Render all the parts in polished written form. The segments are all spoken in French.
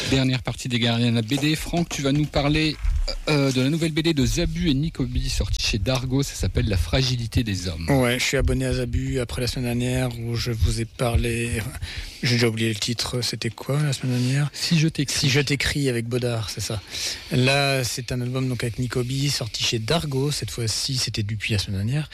Dernière partie des Gardiens de la BD. Franck, tu vas nous parler de la nouvelle BD de Zabu et Nicobi sortie chez Dargo. Ça s'appelle La fragilité des hommes. Ouais, je suis abonné à Zabu après la semaine dernière où je vous ai parlé. J'ai déjà oublié le titre. C'était quoi la semaine dernière ? Si je t'écris avec Baudard, c'est ça. Là, c'est un album donc avec Nicobi sorti chez Dargo. Cette fois-ci, c'était depuis la semaine dernière.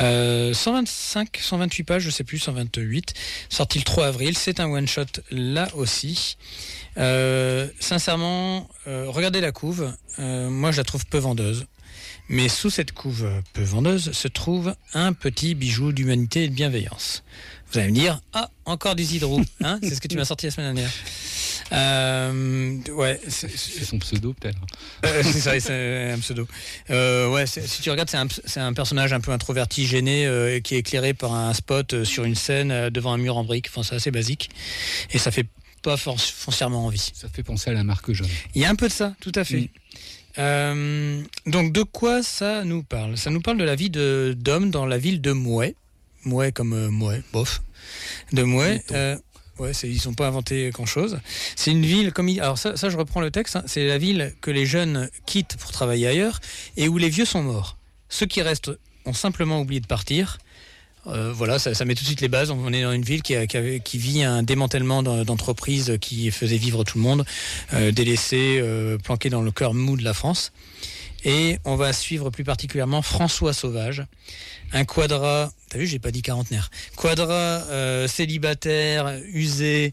128 pages, je sais plus, 128. Sorti le 3 avril. C'est un one shot là aussi. Sincèrement, regardez la couve. Moi, je la trouve peu vendeuse. Mais sous cette couve peu vendeuse se trouve un petit bijou d'humanité et de bienveillance. Vous allez me dire, encore du Zidrou, hein ? C'est ce que tu m'as sorti la semaine dernière. Ouais, c'est son pseudo peut-être. C'est ça, c'est un pseudo. Ouais, si tu regardes, c'est un personnage un peu introverti, gêné, qui est éclairé par un spot sur une scène devant un mur en briques. Enfin, c'est assez basique et ça fait pas foncièrement envie. Ça fait penser à la marque jaune. Il y a un peu de ça, tout à fait. Donc de quoi ça nous parle ? Ça nous parle de la vie d'hommes dans la ville de Mouet. Mouet comme Mouet, bof. De Mouet. Ouais, ils n'ont pas inventé grand-chose. C'est une ville comme... Alors ça, je reprends le texte. Hein, c'est la ville que les jeunes quittent pour travailler ailleurs et où les vieux sont morts. Ceux qui restent ont simplement oublié de partir. Voilà, ça met tout de suite les bases. On est dans une ville qui vit un démantèlement d'entreprises qui faisait vivre tout le monde, délaissé, planqué dans le cœur mou de la France. Et on va suivre plus particulièrement François Sauvage, un quadra, t'as vu, j'ai pas dit quarantenaire, quadra célibataire, usé,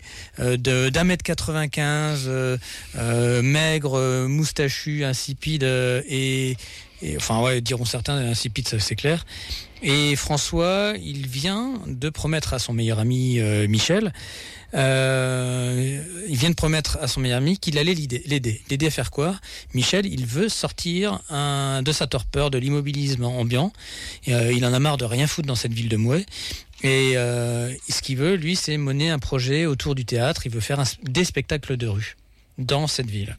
d'1m95, maigre, moustachu, insipide, et enfin ouais, diront certains, insipide, ça c'est clair. Et François, il vient de promettre à son meilleur ami Michel, qu'il allait l'aider à faire quoi ? Michel, il veut sortir de sa torpeur, de l'immobilisme ambiant. Il en a marre de rien foutre dans cette ville de Mouet. Et ce qu'il veut, lui, c'est mener un projet autour du théâtre. Il veut faire des spectacles de rue dans cette ville.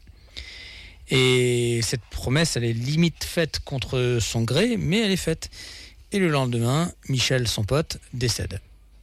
Et cette promesse, elle est limite faite contre son gré, mais elle est faite. Et le lendemain, Michel, son pote, décède.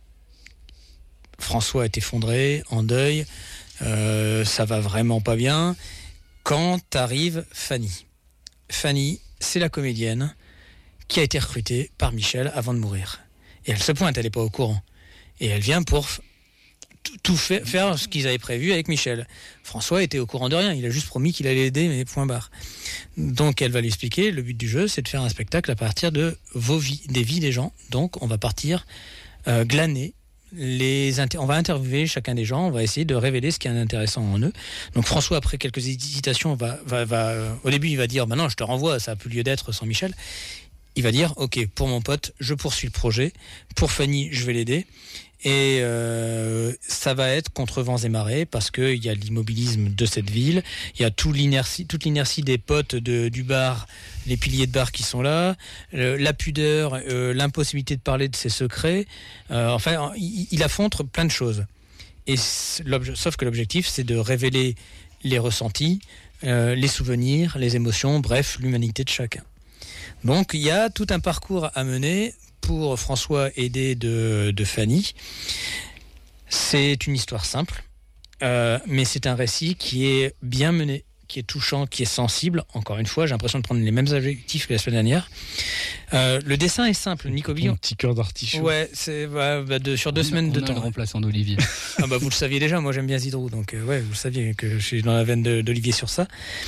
François est effondré, en deuil, ça va vraiment pas bien. Quand arrive Fanny. Fanny, c'est la comédienne qui a été recrutée par Michel avant de mourir. Et elle se pointe, elle n'est pas au courant. Et elle vient pour tout faire ce qu'ils avaient prévu avec Michel. François était au courant de rien, il a juste promis qu'il allait l'aider, mais point barre. Donc elle va lui expliquer, le but du jeu, c'est de faire un spectacle à partir de vos vies, des vies des gens. Donc on va partir glaner. On va interviewer chacun des gens, on va essayer de révéler ce qui est intéressant en eux. Donc François, après quelques hésitations, au début il va dire non, je te renvoie, ça n'a plus lieu d'être sans Michel. Il va dire ok, pour mon pote, je poursuis le projet. Pour Fanny, je vais l'aider. Et ça va être contre vents et marées parce qu'il y a l'immobilisme de cette ville, il y a toute l'inertie des potes du bar, les piliers de bar qui sont là, la pudeur, l'impossibilité de parler de ses secrets. Enfin, il affronte plein de choses. Et sauf que l'objectif, c'est de révéler les ressentis, les souvenirs, les émotions, bref, l'humanité de chacun. Donc, il y a tout un parcours à mener pour François aidé de Fanny. C'est une histoire simple, mais c'est un récit qui est bien mené, qui est touchant, qui est sensible. Encore une fois, j'ai l'impression de prendre les mêmes adjectifs que la semaine dernière. Le dessin est simple. Nicobi, un petit cœur d'artichaut. Ouais, sur 2 semaines de temps. On a un remplaçant d'Olivier. Vous le saviez déjà, moi j'aime bien Zidrou, donc ouais, vous le saviez que je suis dans la veine d'Olivier sur ça.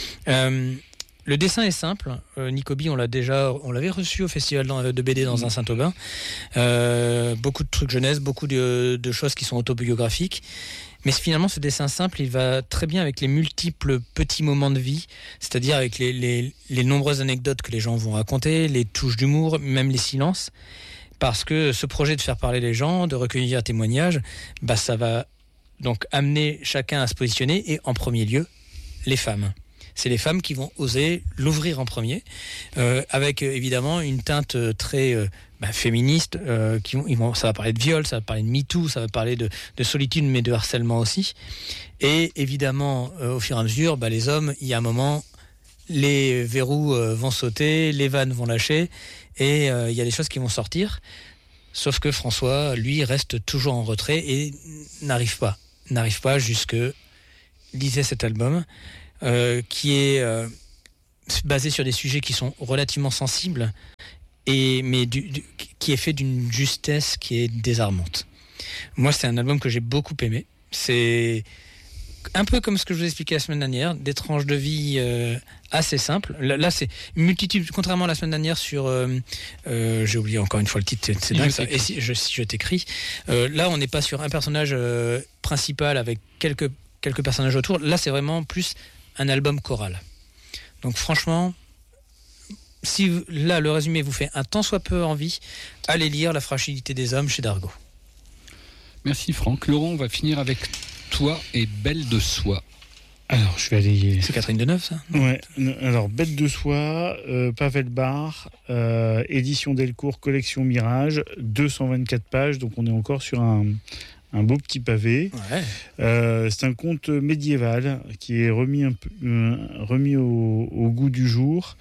Le dessin est simple. Nicobi, on l'avait reçu au festival de BD dans un Saint-Aubin. Beaucoup de trucs jeunesse, beaucoup de choses qui sont autobiographiques. Mais finalement, ce dessin simple, il va très bien avec les multiples petits moments de vie, c'est-à-dire avec les nombreuses anecdotes que les gens vont raconter, les touches d'humour, même les silences. Parce que ce projet de faire parler les gens, de recueillir témoignages, ça va donc amener chacun à se positionner, et en premier lieu, les femmes. C'est les femmes qui vont oser l'ouvrir en premier, avec évidemment une teinte très féministe. Ça va parler de viol, ça va parler de MeToo, ça va parler de solitude, mais de harcèlement aussi. Et évidemment, au fur et à mesure, les hommes, il y a un moment, les verrous vont sauter, les vannes vont lâcher, et il y a des choses qui vont sortir. Sauf que François, lui, reste toujours en retrait et n'arrive pas jusque lisez cet album qui est basé sur des sujets qui sont relativement sensibles, mais qui est fait d'une justesse qui est désarmante. Moi, c'est un album que j'ai beaucoup aimé. C'est un peu comme ce que je vous expliquais la semaine dernière, des tranches de vie assez simples. Là, c'est une multitude, contrairement à la semaine dernière sur... j'ai oublié encore une fois le titre, c'est dingue ça. Et si je t'écris. Là, on n'est pas sur un personnage principal avec quelques personnages autour. Là, c'est vraiment plus un album choral. Donc franchement, si là, le résumé vous fait un tant soit peu envie, allez lire La fragilité des hommes chez Dargaud. Merci Franck. Laurent, on va finir avec toi et Belle de soie. Alors, je vais aller... C'est Catherine Deneuve, ça ? Ouais. Alors, Belle de soie, Pavel Bar, édition Delcourt, collection Mirage, 224 pages, donc on est encore sur un beau petit pavé. Ouais. C'est un conte médiéval qui est remis au goût du jour.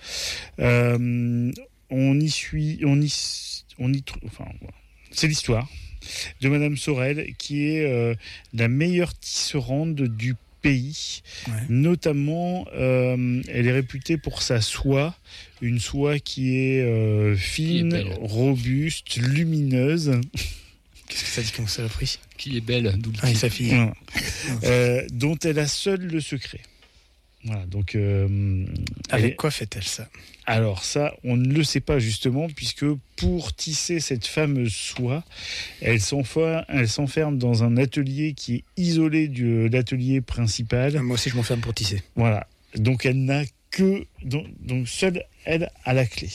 C'est l'histoire de Madame Sorel, qui est la meilleure tisserande du pays. Ouais. Notamment, elle est réputée pour sa soie, une soie qui est fine, robuste, lumineuse. Qu'est-ce que ça dit comme ça, le prix ? Qui est belle, d'où le Et sa fille. Dont elle a seule le secret. Voilà, donc... Avec quoi fait-elle ça ? Alors ça, on ne le sait pas justement, puisque pour tisser cette fameuse soie, elle s'enferme dans un atelier qui est isolé de l'atelier principal. Moi aussi, je m'enferme pour tisser. Voilà, donc elle n'a que... Donc seule elle a la clé.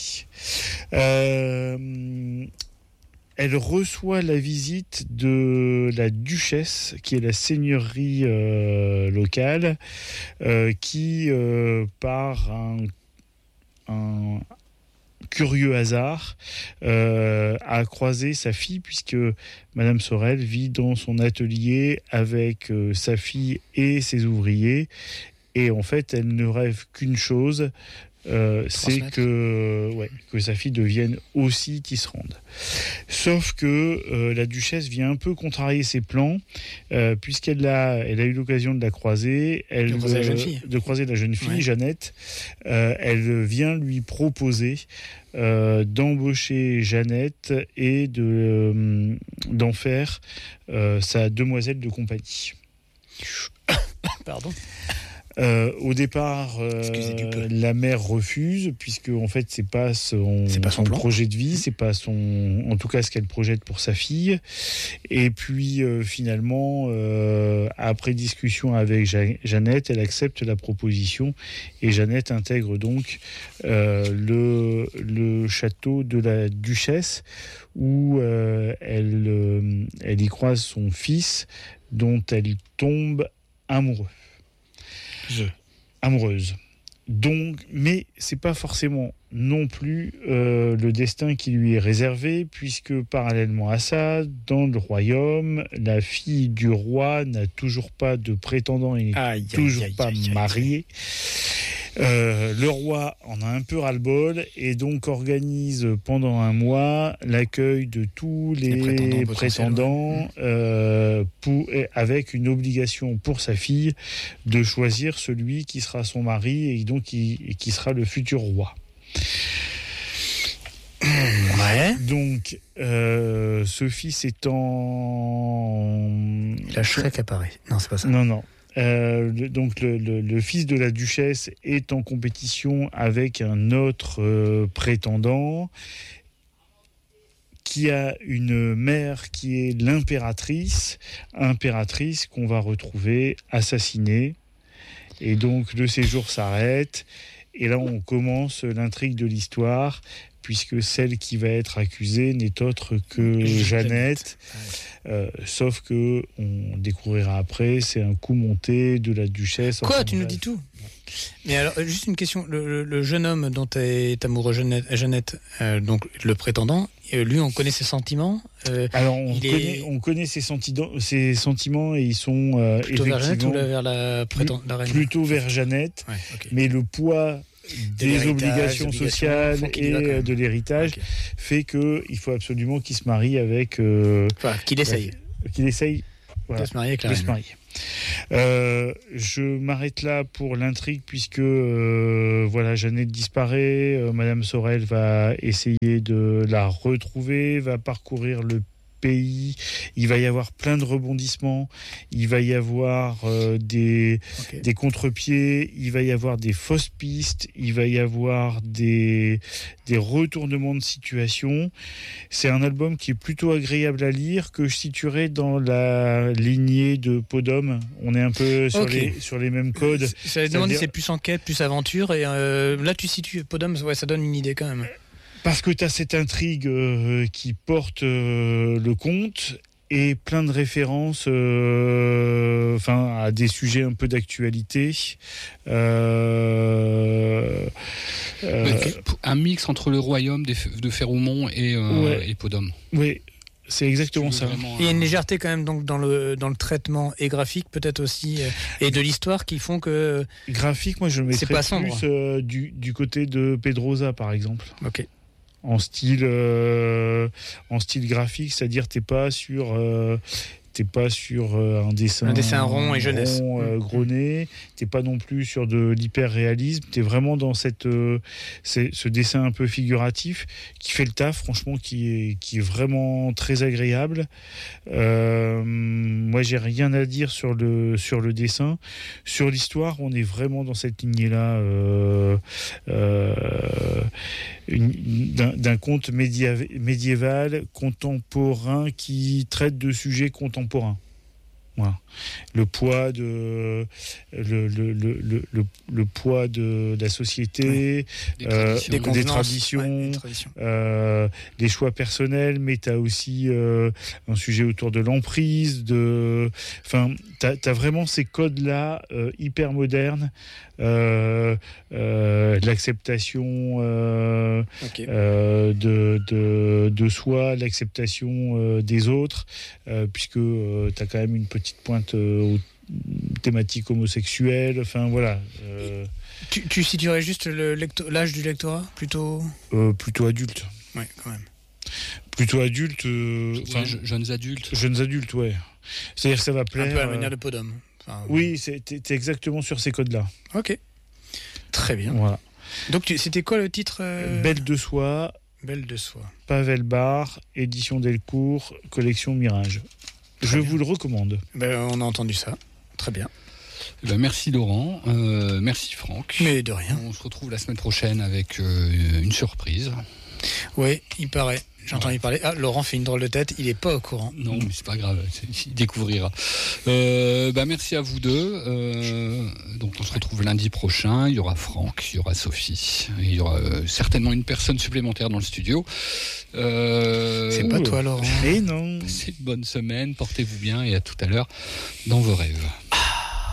Elle reçoit la visite de la duchesse, qui est la seigneurie locale, qui, par un curieux hasard, a croisé sa fille, puisque Madame Sorel vit dans son atelier avec sa fille et ses ouvriers. Et en fait, elle ne rêve qu'une chose, c'est que sa fille devienne aussi tisserande. Sauf que la duchesse vient un peu contrarier ses plans, puisqu'elle a eu l'occasion de la croiser, de croiser la jeune fille, ouais. Jeannette. Elle vient lui proposer d'embaucher Jeannette et d'en faire sa demoiselle de compagnie. Pardon. Au départ, la mère refuse, puisque en fait c'est pas son projet de vie, c'est pas en tout cas ce qu'elle projette pour sa fille. Et puis finalement, après discussion avec Jeannette, elle accepte la proposition et Jeannette intègre donc le château de la duchesse, où elle y croise son fils, dont elle tombe amoureuse. Donc, mais c'est pas forcément non plus le destin qui lui est réservé, puisque parallèlement à ça, dans le royaume, la fille du roi n'a toujours pas de prétendant et n'est toujours pas mariée. Le roi en a un peu ras-le-bol et donc organise pendant un mois l'accueil de tous les prétendants avec une obligation pour sa fille de choisir celui qui sera son mari et donc qui sera le futur roi. Ouais. Donc, ce fils étant... La Shrek apparaît. Non, c'est pas ça. Non. Donc le fils de la duchesse est en compétition avec un autre prétendant qui a une mère qui est l'impératrice qu'on va retrouver assassinée. Et donc le séjour s'arrête et là on commence l'intrigue de l'histoire, puisque celle qui va être accusée n'est autre que Jeannette. Sauf que on découvrira après, c'est un coup monté de la duchesse. Quoi, tu nous dis tout ? Mais alors, juste une question. Le jeune homme dont est amoureux Jeannette, donc le prétendant, lui, on connaît ses sentiments. Alors, on connaît ses sentiments et ils sont plutôt vers Jeannette ou vers la reine ? Plutôt vers Jeannette. Ouais, okay. Mais le poids des obligations sociales et de l'héritage fait qu'il faut absolument qu'il se marie avec... qu'il essaye. Qu'il essaye Voilà. De se marier avec la De reine. se marier. Je m'arrête là pour l'intrigue puisque voilà, Jeannette disparaît, Madame Sorel va essayer de la retrouver, va parcourir le pays, il va y avoir plein de rebondissements, il va y avoir des contre-pieds, il va y avoir des fausses pistes, il va y avoir des retournements de situation. C'est un album qui est plutôt agréable à lire, que je situerais dans la lignée de Podum. On est un peu sur les mêmes codes. Ça demande si c'est plus enquête, plus aventure, et là tu situes Podum, ouais, ça donne une idée quand même. Parce que tu as cette intrigue qui porte le conte et plein de références à des sujets un peu d'actualité. Un mix entre le royaume de Féroumont et Podum. Oui, c'est exactement ça. Il y a une légèreté quand même donc dans le traitement et graphique peut-être aussi et de l'histoire qui font que... Graphique, moi je le mettrais pas sombre. plus du côté de Pedrosa par exemple. Ok. En style graphique, c'est-à-dire t'es pas sur un dessin rond et jeunesse, gros nez, t'es pas non plus sur de l'hyper-réalisme, t'es vraiment dans ce dessin un peu figuratif qui fait le taf, franchement, qui est vraiment très agréable. Moi j'ai rien à dire sur le dessin. Sur l'histoire, on est vraiment dans cette lignée-là d'un conte médiéval contemporain qui traite de sujets contemporains. Voilà. Le poids de la société, des traditions, des choix personnels, mais tu as aussi un sujet autour de l'emprise, t'as vraiment ces codes-là hyper modernes, l'acceptation de soi, l'acceptation des autres, puisque tu as quand même une petite pointe thématique homosexuelle, voilà. Tu situerais juste l'âge du lectorat plutôt adulte. Ouais, quand même. Plutôt adulte. Jeunes adultes. Jeunes adultes, ouais. C'est-à-dire que ça va plaire. Un peu à la manière de Podum. Oui, t'es exactement sur ces codes-là. Ok. Très bien. Voilà. Donc c'était quoi le titre Belle de soie. Belle de soie. Pavel Bar, édition Delcourt, collection Mirage. Je vous le recommande. On a entendu ça. Très bien. Merci Laurent, merci Franck. Mais de rien. On se retrouve la semaine prochaine avec une surprise. Oui, il paraît. J'ai entendu parler. Ah, Laurent fait une drôle de tête, il n'est pas au courant. Non, mais c'est pas grave, il découvrira. Merci à vous deux. Donc on se retrouve lundi prochain. Il y aura Franck, il y aura Sophie, il y aura certainement une personne supplémentaire dans le studio. C'est pas toi, Laurent. Et non. C'est une bonne semaine, portez-vous bien et à tout à l'heure dans vos rêves.